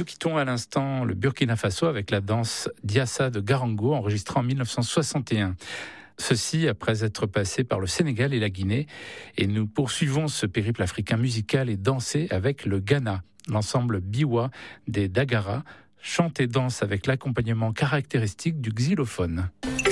Nous quittons à l'instant le Burkina Faso avec la danse Diassa de Garango, enregistrée en 1961. Ceci après être passé par le Sénégal et la Guinée. Et nous poursuivons ce périple africain musical et dansé avec le Ghana. L'ensemble Biwa des Dagara chante et danse avec l'accompagnement caractéristique du xylophone.